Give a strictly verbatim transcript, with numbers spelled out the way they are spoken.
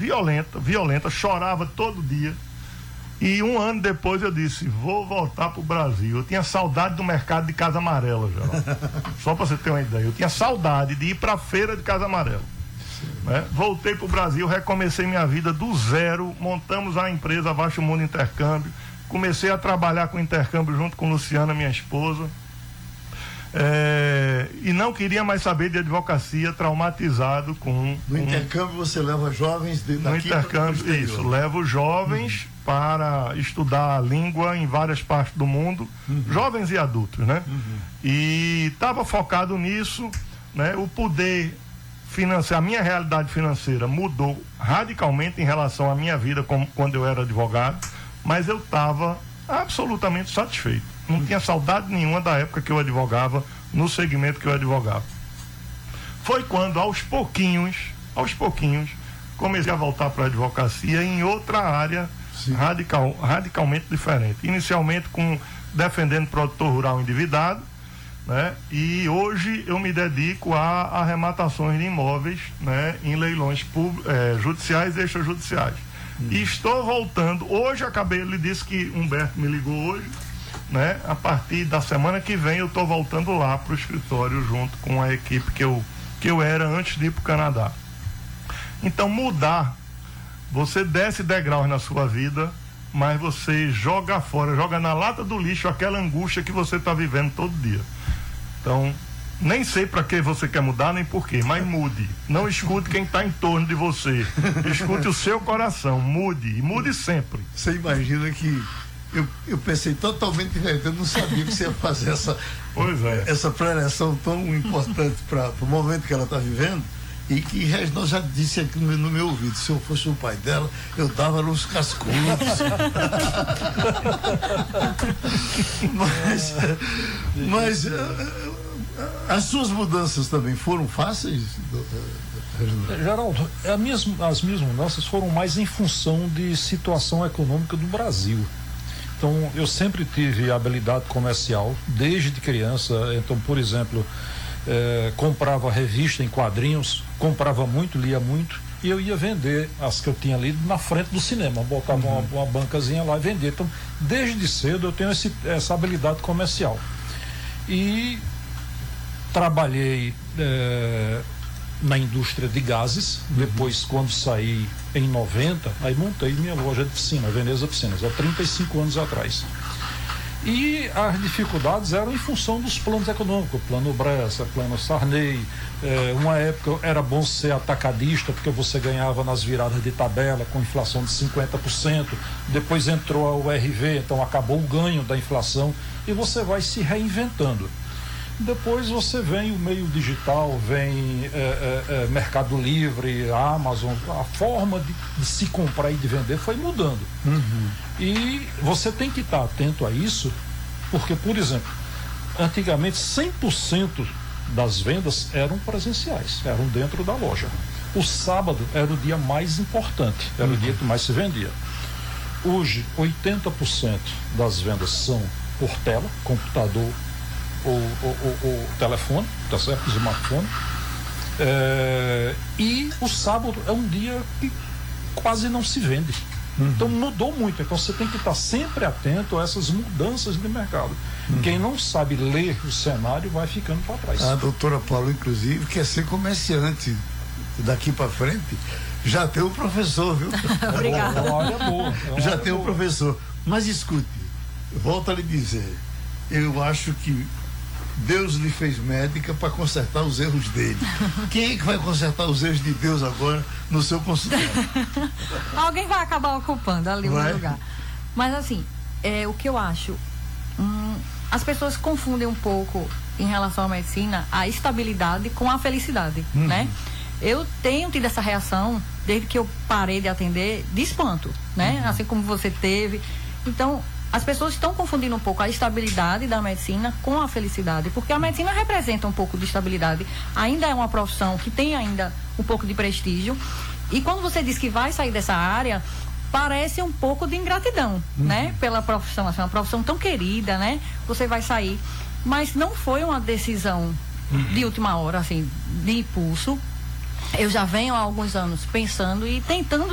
violenta, violenta, chorava todo dia. E um ano depois eu disse, vou voltar pro Brasil. Eu tinha saudade do mercado de Casa Amarela, Geraldo. Só para você ter uma ideia. Eu tinha saudade de ir para a feira de Casa Amarela. Né? Voltei pro Brasil, recomecei minha vida do zero, montamos a empresa Vasto Mundo Intercâmbio, comecei a trabalhar com intercâmbio junto com Luciana, minha esposa. É, e não queria mais saber de advocacia, traumatizado com... No um, intercâmbio você leva jovens de, daqui no intercâmbio, para isso, levo jovens uhum. para estudar a língua em várias partes do mundo, uhum. jovens e adultos, né? Uhum. E estava focado nisso, né? O poder financeiro, a minha realidade financeira mudou radicalmente em relação à minha vida como, quando eu era advogado, mas eu estava absolutamente satisfeito. Não tinha saudade nenhuma da época que eu advogava, no segmento que eu advogava. Foi quando, aos pouquinhos, aos pouquinhos, comecei a voltar para a advocacia em outra área radical, radicalmente diferente. Inicialmente com defendendo produtor rural endividado, né? E hoje eu me dedico a arrematações de imóveis, né? Em leilões públicos, é, judiciais e extrajudiciais. Hum. E estou voltando, hoje acabei, ele disse que Humberto me ligou hoje, né? A partir da semana que vem eu estou voltando lá para o escritório junto com a equipe que eu, que eu era antes de ir para o Canadá. Então mudar, você desce degraus na sua vida, mas você joga fora, joga na lata do lixo aquela angústia que você está vivendo todo dia. Então, nem sei para que você quer mudar, nem por quê, mas mude. Não escute quem está em torno de você. Escute o seu coração, mude, e mude sempre. Você imagina que eu, eu pensei totalmente diferente, eu não sabia que você ia fazer essa, pois é. essa preleção tão importante para o momento que ela está vivendo. E que Reginaldo já disse aqui no meu, no meu ouvido, se eu fosse o pai dela, eu dava nos cascudos. mas mas uh, as suas mudanças também foram fáceis, Reginaldo? Geraldo, as minhas, as minhas mudanças foram mais em função de situação econômica do Brasil. Então, eu sempre tive habilidade comercial, desde criança. Então, por exemplo, É, comprava revista em quadrinhos, comprava muito, lia muito, e eu ia vender as que eu tinha lido na frente do cinema, botava uhum. uma, uma bancazinha lá e vendia. Então, desde cedo eu tenho esse, essa habilidade comercial. E trabalhei é, na indústria de gases, uhum. depois quando saí em noventa, aí montei minha loja de piscina, Veneza Piscinas, há trinta e cinco anos atrás. E as dificuldades eram em função dos planos econômicos, plano Bressa, plano Sarney. É, uma época era bom ser atacadista, porque você ganhava nas viradas de tabela com inflação de cinquenta por cento. Depois entrou a U R V, então acabou o ganho da inflação e você vai se reinventando. Depois você vem o meio digital, vem é, é, é, Mercado Livre, Amazon, a forma de, de se comprar e de vender foi mudando. Uhum. E você tem que estar atento a isso, porque, por exemplo, antigamente cem por cento das vendas eram presenciais, eram dentro da loja. O sábado era o dia mais importante, era uhum. o dia que mais se vendia. Hoje, oitenta por cento das vendas são por tela, computador, O, o, o, o telefone, tá certo? O smartphone. É, e o sábado é um dia que quase não se vende. Uhum. Então mudou muito. Então você tem que estar sempre atento a essas mudanças de mercado. Uhum. Quem não sabe ler o cenário vai ficando para trás. A doutora Paula, inclusive, quer ser comerciante daqui para frente. Já tem o professor, viu? Obrigada. É uma área boa. É uma Já área tem o boa. professor. Mas escute, volto a lhe dizer, eu acho que Deus lhe fez médica para consertar os erros dele. Quem é que vai consertar os erros de Deus agora no seu consultório? Alguém vai acabar ocupando ali o lugar. Mas assim, é, o que eu acho, hum, as pessoas confundem um pouco em relação à medicina a estabilidade com a felicidade, uhum. né? Eu tenho tido essa reação desde que eu parei de atender de espanto, né? Uhum. Assim como você teve. Então, as pessoas estão confundindo um pouco a estabilidade da medicina com a felicidade, porque a medicina representa um pouco de estabilidade, ainda é uma profissão que tem ainda um pouco de prestígio, e quando você diz que vai sair dessa área, parece um pouco de ingratidão, uhum. né, pela profissão, assim, uma profissão tão querida, né, você vai sair, mas não foi uma decisão uhum. de última hora, assim, de impulso. Eu já venho há alguns anos pensando e tentando